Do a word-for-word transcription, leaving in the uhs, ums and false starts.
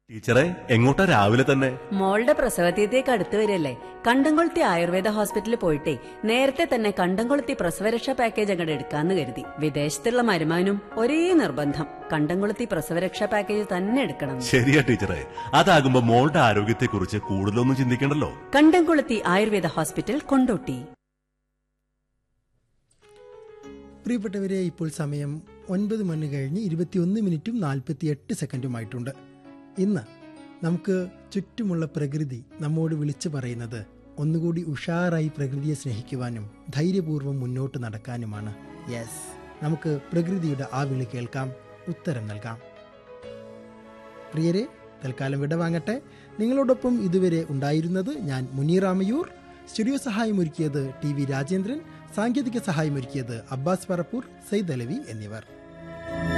ടീച്ചറെ, എങ്ങോട്ടാ രാവിലെ തന്നെ? മോളുടെ പ്രസവതീയത്തേക്ക് അടുത്ത് വരില്ലേ, കണ്ടംകൊളുത്തി ആയുർവേദ ഹോസ്പിറ്റലിൽ പോയിട്ടേ നേരത്തെ തന്നെ കണ്ടംകൊളുത്തി പ്രസവരക്ഷാ പാക്കേജ് അങ്ങോട്ട് എടുക്കാന്ന് കരുതി. വിദേശത്തുള്ള മരുമാനും ഒരേ നിർബന്ധം, കണ്ടംകൊളുത്തി പ്രസവരക്ഷാ പാക്കേജ് തന്നെ എടുക്കണം. ശരിയാ ടീച്ചറെ, അതാകുമ്പോ മോളുടെ ആരോഗ്യത്തെ കുറിച്ച് കൂടുതലൊന്നും ചിന്തിക്കണ്ടല്ലോ. കണ്ടംകൊളുത്തി ആയുർവേദ ഹോസ്പിറ്റൽ, കൊണ്ടോട്ടി. പ്രിയപ്പെട്ടവരെ, ഇപ്പോൾ സമയം ഒൻപത് മണി കഴിഞ്ഞ് ഇരുപത്തിയൊന്ന് മിനിറ്റും നാൽപ്പത്തിയെട്ട് സെക്കൻഡുമായിട്ടുണ്ട്. ഇന്ന് നമുക്ക് ചുറ്റുമുള്ള പ്രകൃതി നമ്മോട് വിളിച്ചു പറയുന്നത് ഒന്നുകൂടി ഉഷാറായി പ്രകൃതിയെ സ്നേഹിക്കുവാനും ധൈര്യപൂർവ്വം മുന്നോട്ട് നടക്കാനുമാണ്. യെസ്, നമുക്ക് പ്രകൃതിയുടെ ആ വിളി കേൾക്കാം, ഉത്തരം നൽകാം. പ്രിയരെ, തൽക്കാലം വിടവാങ്ങട്ടെ. നിങ്ങളോടൊപ്പം ഇതുവരെ ഉണ്ടായിരുന്നത് ഞാൻ മുനീറാമയൂർ. സ്റ്റുഡിയോ സഹായമൊരുക്കിയത് ടി വി രാജേന്ദ്രൻ, സാങ്കേതിക സഹായമൊരുക്കിയത് അബ്ബാസ് പറപ്പൂർ, സയ്യിദ് അലവി എന്നിവർ.